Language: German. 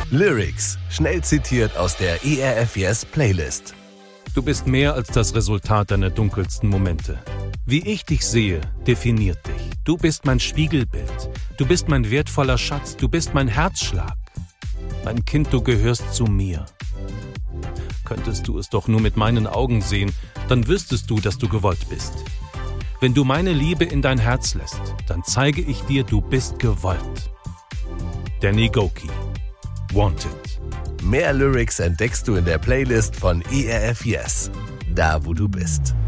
Lyrics, schnell zitiert aus der ERF Yes Playlist. Du bist mehr als das Resultat deiner dunkelsten Momente. Wie ich dich sehe, definiert dich. Du bist mein Spiegelbild. Du bist mein wertvoller Schatz. Du bist mein Herzschlag. Mein Kind, du gehörst zu mir. Könntest du es doch nur mit meinen Augen sehen, dann wüsstest du, dass du gewollt bist. Wenn du meine Liebe in dein Herz lässt, dann zeige ich dir, du bist gewollt. Danny Gokey, Wanted. Mehr Lyrics entdeckst du in der Playlist von ERF Yes, da wo du bist.